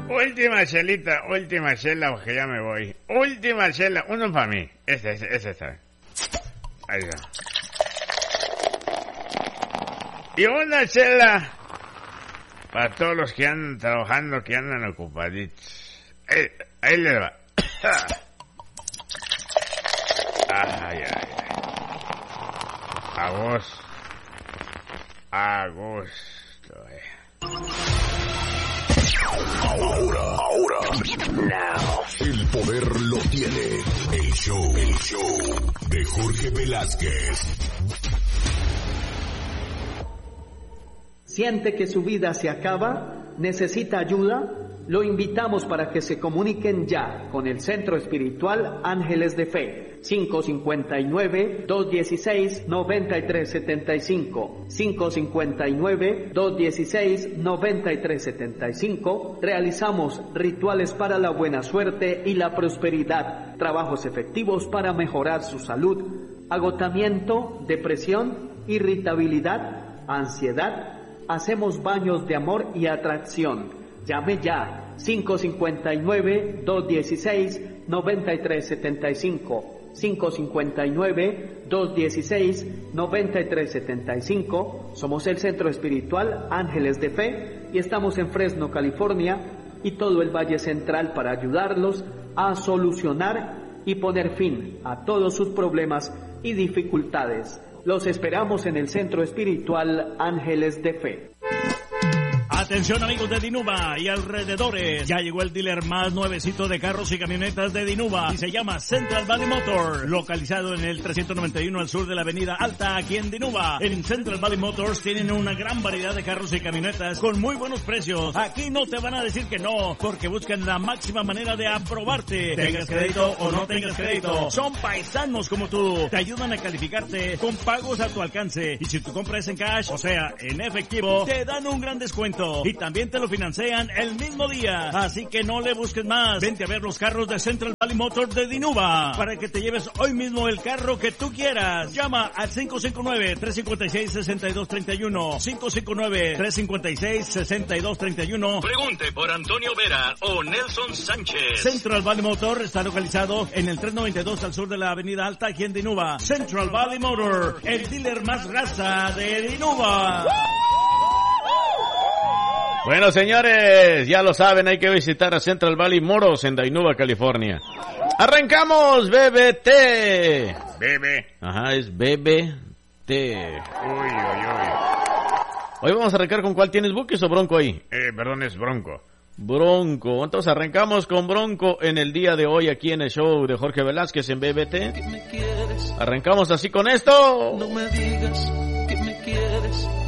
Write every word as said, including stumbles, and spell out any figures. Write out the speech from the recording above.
Última chelita, última chela, porque ya me voy. Última chela, uno para mí. Ese, ese, ese está. Ahí va. Y una chela para todos los que andan trabajando, que andan ocupaditos. Ahí, ahí les va. Ay, ay, ay. A vos. A gusto. Ahora, ahora, now. El poder lo tiene el show, el show de Jorge Velázquez. ¿Siente que su vida se acaba? ¿Necesita ayuda? Lo invitamos para que se comuniquen ya con el Centro Espiritual Ángeles de Fe. cinco cinco nueve, dos uno seis, nueve tres siete cinco. cinco cinco nueve, dos uno seis, nueve tres siete cinco. Realizamos rituales para la buena suerte y la prosperidad. Trabajos efectivos para mejorar su salud. Agotamiento, depresión, irritabilidad, ansiedad. Hacemos baños de amor y atracción. Llame ya, cinco cinco nueve, dos uno seis, nueve tres siete cinco, cinco cinco nueve, dos uno seis, nueve tres siete cinco. Somos el Centro Espiritual Ángeles de Fe y estamos en Fresno, California y todo el Valle Central para ayudarlos a solucionar y poner fin a todos sus problemas y dificultades. Los esperamos en el Centro Espiritual Ángeles de Fe. Atención amigos de Dinuba y alrededores, ya llegó el dealer más nuevecito de carros y camionetas de Dinuba y se llama Central Valley Motor, localizado en el trescientos noventa y uno al sur de la avenida Alta aquí en Dinuba. En Central Valley Motors tienen una gran variedad de carros y camionetas con muy buenos precios. Aquí no te van a decir que no, porque buscan la máxima manera de aprobarte. Tengas crédito o no tengas crédito, son paisanos como tú, te ayudan a calificarte con pagos a tu alcance y si tu compra es en cash, o sea, en efectivo, te dan un gran descuento. Y también te lo financian el mismo día. Así que no le busques más. Vente a ver los carros de Central Valley Motor de Dinuba para que te lleves hoy mismo el carro que tú quieras. Llama al cinco cinco nueve, tres cinco seis, seis dos tres uno. cinco cinco nueve, tres cinco seis, seis dos tres uno. Pregunte por Antonio Vera o Nelson Sánchez. Central Valley Motor está localizado en el trescientos noventa y dos al sur de la avenida Alta aquí en Dinuba. Central Valley Motor, el dealer más raza de Dinuba. Bueno, señores, ya lo saben, hay que visitar a Central Valley Moros en Dinuba, California. ¡Arrancamos, B B T! Bebe. Ajá, es B B T. Uy, uy, uy. Hoy vamos a arrancar con ¿cuál tienes, Buques o Bronco ahí? Eh, perdón, es Bronco. Bronco. Entonces arrancamos con Bronco en el día de hoy aquí en el show de Jorge Velázquez en B B T. Arrancamos así con esto. No me digas que me quieres.